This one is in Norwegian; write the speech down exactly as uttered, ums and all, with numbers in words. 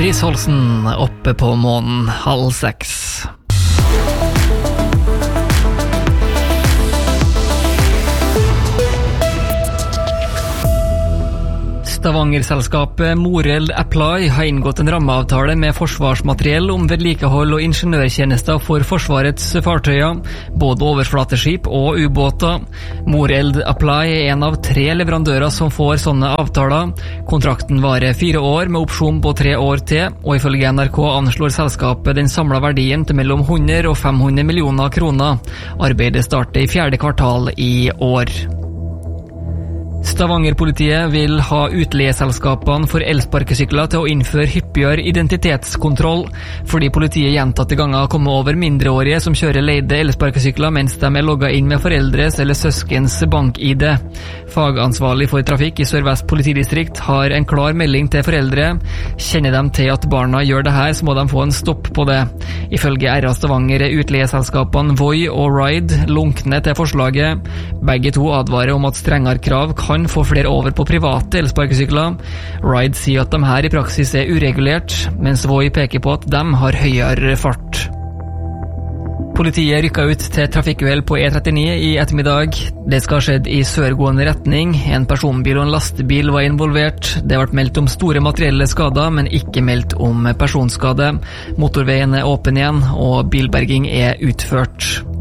Risholsen oppe på månen halv seks. Stavanger-selskapet Moreld Apply har inngått en rammeavtale med forsvarsmateriell om vedlikehold og ingeniørtjenester for Forsvarets fartøyer, både overflateskip og ubåter. Moreld Apply er en av tre leverandører som får sånne avtaler. Kontrakten varer fire år med opsjon på tre år til, og ifølge N R K anslår selskapet den samlede verdien til mellom hundre og fem hundre millioner kroner. Arbeidet starter i fjerde kvartal i år. Stavanger-politiet vil ha utleieselskapene for elsparkesykler til å innføre hyppigere identitetskontroll, fordi politiet gjentatte ganger har kommet over mindreårige som kjører leide elsparkesykler mens de er logget inn med foreldres eller søskens bank-I D. Fagansvarlig for trafikk i Sør-Vest politidistrikt har en klar melding til foreldre. Kjenner de til at barna gjør det her, så må de få en stopp på det. Ifølge R A Stavanger er utleieselskapene Voi og Ride lunkne til forslaget. Begge to advarer om at strengere krav kan kan få flere over på private elsparkesykler. Ride sier at de her i praksis er uregulert, mens Voi peker på at de har høyere fart. Politiet rykket ut til trafikkuhell på E trettini i ettermiddag. Det skal ha skjedd i sørgående retning. En personbil og en lastebil var involvert. Det ble meldt om store materielle skader, men ikke meldt om personskade. Motorveien er åpen igjen, og bilberging er utført.